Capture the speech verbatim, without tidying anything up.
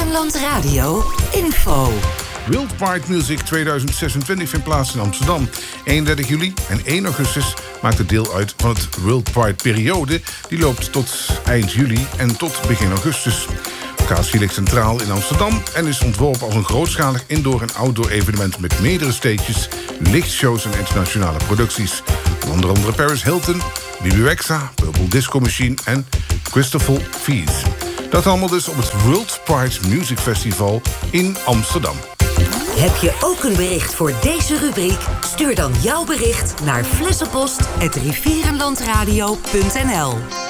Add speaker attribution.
Speaker 1: Rivierenland Radio info.
Speaker 2: World Pride Music tweeduizend zesentwintig vindt plaats in Amsterdam. eenendertig juli en één augustus maakt het deel uit van het World Pride periode. Die loopt tot eind juli en tot begin augustus. De locatie ligt centraal in Amsterdam en is ontworpen als een grootschalig indoor- en outdoor evenement met meerdere stages, lichtshows en internationale producties. Onder andere Paris Hilton, B B Rexha, Purple Disco Machine en Christopher Fees. Dat allemaal dus op het World Pride Music Festival in Amsterdam.
Speaker 1: Heb je ook een bericht voor deze rubriek? Stuur dan jouw bericht naar flessenpost apenstaartje rivierenlandradio punt n l.